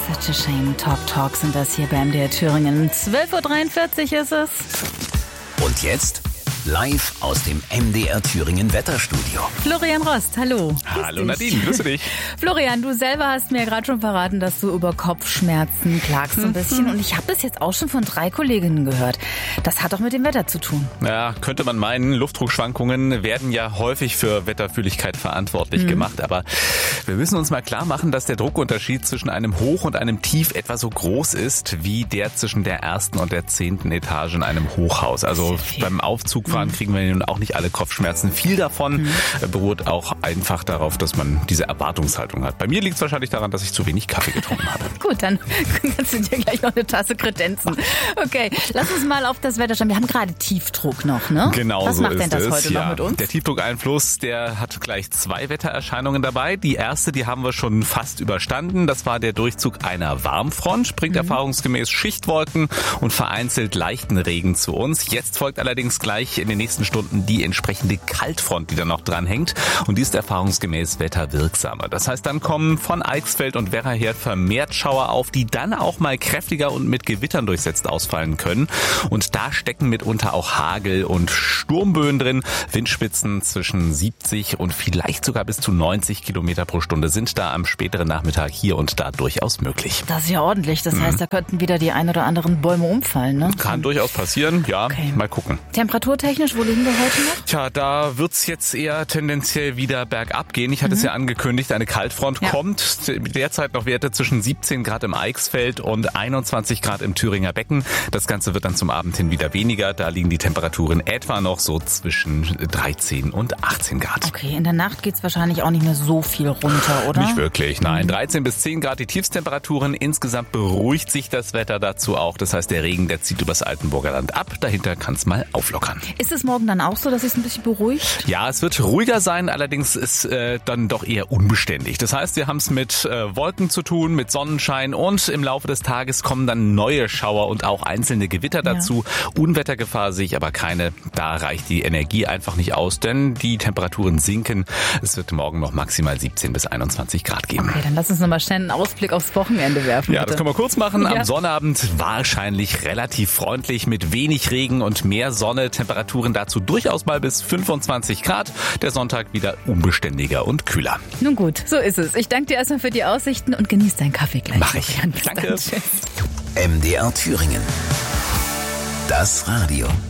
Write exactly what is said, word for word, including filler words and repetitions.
Such a shame. Talk Talk sind das hier bei M D R Thüringen. zwölf Uhr dreiundvierzig ist es. Und jetzt live aus dem M D R Thüringen Wetterstudio. Florian Rost, hallo. Hallo Nadine, grüße dich. Florian, du selber hast mir gerade schon verraten, dass du über Kopfschmerzen klagst so ein bisschen. Und ich habe das jetzt auch schon von drei Kolleginnen gehört. Das hat doch mit dem Wetter zu tun. Ja, könnte man meinen. Luftdruckschwankungen werden ja häufig für Wetterfühligkeit verantwortlich mhm. gemacht. Aber wir müssen uns mal klar machen, dass der Druckunterschied zwischen einem Hoch und einem Tief etwa so groß ist, wie der zwischen der ersten und der zehnten Etage in einem Hochhaus. Also beim Aufzugfahren kriegen wir nun auch nicht alle Kopfschmerzen. Viel davon mhm. beruht auch einfach darauf, dass man diese Erwartungshaltung hat. Bei mir liegt es wahrscheinlich daran, dass ich zu wenig Kaffee getrunken habe. Gut, dann kannst du dir gleich noch eine Tasse kredenzen. Okay, lass uns mal auf das Wetter schauen. Wir haben gerade Tiefdruck noch, ne? Genau Was so macht ist denn das es. heute ja. noch mit uns? Der Tiefdruckeinfluss, der hat gleich zwei Wettererscheinungen dabei. Die erste, die haben wir schon fast überstanden. Das war der Durchzug einer Warmfront, bringt mhm. erfahrungsgemäß Schichtwolken und vereinzelt leichten Regen zu uns. Jetzt folgt allerdings gleich in den nächsten Stunden die entsprechende Kaltfront, die da noch dran hängt. Und die ist erfahrungsgemäß wetterwirksamer. Das heißt, dann kommen von Eichsfeld und Werra her vermehrt Schauer auf, die dann auch mal kräftiger und mit Gewittern durchsetzt ausfallen können. Und da stecken mitunter auch Hagel und Sturmböen drin. Windspitzen zwischen siebzig und vielleicht sogar bis zu neunzig Kilometer pro Stunde sind da am späteren Nachmittag hier und da durchaus möglich. Das ist ja ordentlich. Das mhm. heißt, da könnten wieder die ein oder anderen Bäume umfallen, ne? Kann durchaus passieren, ja. Okay. Mal gucken. Temperaturtechnisch, wo liegen wir heute noch? Tja, da wird's jetzt eher tendenziell wieder bergab gehen. Ich hatte mhm. es ja angekündigt, eine Kaltfront ja. kommt. Derzeit noch Werte zwischen siebzehn Grad im Eichsfeld und einundzwanzig Grad im Thüringer Becken. Das Ganze wird dann zum Abend hin wieder weniger. Da liegen die Temperaturen etwa noch so zwischen dreizehn und achtzehn Grad. Okay, in der Nacht geht's wahrscheinlich auch nicht mehr so viel runter, oder? Nicht wirklich, nein. dreizehn bis zehn Grad die Tiefstemperaturen. Insgesamt beruhigt sich das Wetter dazu auch. Das heißt, der Regen, der zieht übers Altenburger Land ab. Dahinter kann's mal auflockern. Ist es morgen dann auch so, dass es ein bisschen beruhigt? Ja, es wird ruhiger sein. Allerdings ist äh, dann doch eher unbeständig. Das heißt, wir haben es mit äh, Wolken zu tun, mit Sonnenschein und im Laufe des Tages kommen dann neue Schauer und auch einzelne Gewitter dazu. Ja. Unwettergefahr sehe ich aber keine. Da reicht die Energie einfach nicht aus, denn die Temperaturen sinken. Es wird morgen noch maximal siebzehn bis einundzwanzig Grad geben. Okay, dann lass uns nochmal schnell einen Ausblick aufs Wochenende werfen. Ja, bitte. Das können wir kurz machen. Am ja. Sonnabend wahrscheinlich relativ freundlich mit wenig Regen und mehr Sonne. Temperaturen dazu durchaus mal bis fünfundzwanzig Grad. Der Sonntag wieder unbeständiger und kühler. Nun gut, so ist es. Ich danke dir erstmal für die Aussichten und genieß deinen Kaffee gleich. Mach ich. Bis Danke. Dann. Tschüss. M D R Thüringen. Das Radio.